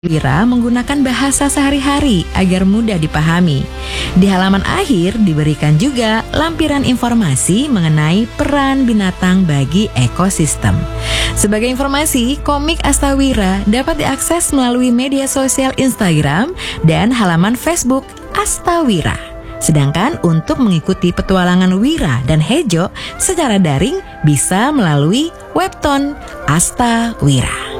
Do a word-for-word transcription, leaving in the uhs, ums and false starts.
Wira menggunakan bahasa sehari-hari agar mudah dipahami. Di halaman akhir diberikan juga lampiran informasi mengenai peran binatang bagi ekosistem. Sebagai informasi, komik Astawira dapat diakses melalui media sosial Instagram dan halaman Facebook Astawira. Sedangkan untuk mengikuti petualangan Wira dan Hejo secara daring bisa melalui webtoon Astawira.